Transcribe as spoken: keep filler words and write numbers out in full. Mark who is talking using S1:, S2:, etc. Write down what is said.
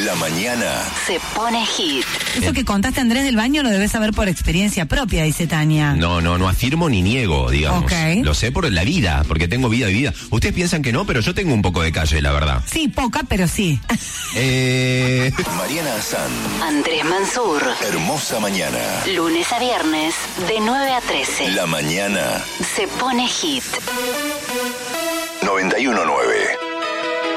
S1: La mañana
S2: se pone hit.
S3: Eso que contaste, Andrés, del baño lo debes saber por experiencia propia, dice Tania.
S4: No, no, no afirmo ni niego, digamos.
S3: Ok.
S4: Lo sé por la vida, porque tengo vida y vida. Ustedes piensan que no, pero yo tengo un poco de calle, la verdad.
S3: Sí, poca, pero sí.
S4: Eh...
S1: Mariana Azán,
S2: Andrés Mansur.
S1: Hermosa mañana.
S2: Lunes a viernes, de nueve a trece.
S1: La mañana
S2: Se pone hit.
S1: noventa y uno nueve.